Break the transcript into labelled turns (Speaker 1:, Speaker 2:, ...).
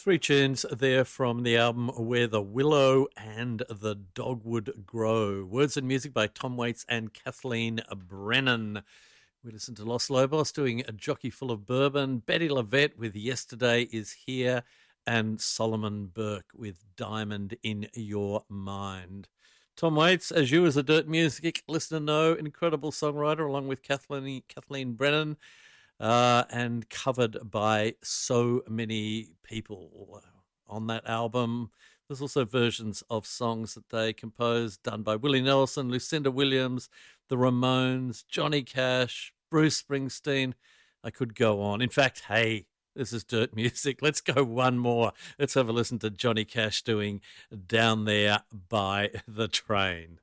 Speaker 1: Three tunes there from the album Where the Willow and the Dogwood Grow. Words and music by Tom Waits and Kathleen Brennan. We listened to Los Lobos doing A Jockey Full of Bourbon, Betty Lavette with Yesterday Is Here, and Solomon Burke with Diamond in Your Mind. Tom Waits, as you as a Dirt Music listener know, incredible songwriter along with Kathleen Brennan. And covered by so many people on that album. There's also versions of songs that they composed done by Willie Nelson, Lucinda Williams, the Ramones, Johnny Cash, Bruce Springsteen. I could go on. In fact, hey, this is Dirt Music. Let's go one more. Let's have a listen to Johnny Cash doing Down There by the Train.